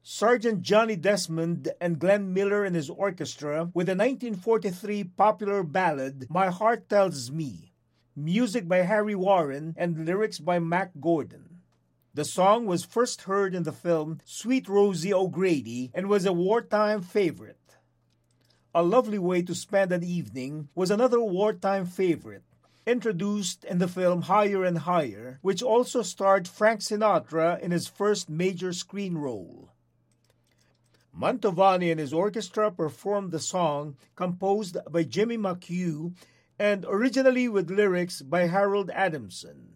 Sergeant Johnny Desmond and Glenn Miller and his orchestra with the 1943 popular ballad My Heart Tells Me, music by Harry Warren and lyrics by Mac Gordon. The song was first heard in the film Sweet Rosie O'Grady and was a wartime favorite. A Lovely Way to Spend an Evening was another wartime favorite, introduced in the film Higher and Higher, which also starred Frank Sinatra in his first major screen role. Mantovani and his orchestra performed the song, composed by Jimmy McHugh and originally with lyrics by Harold Adamson.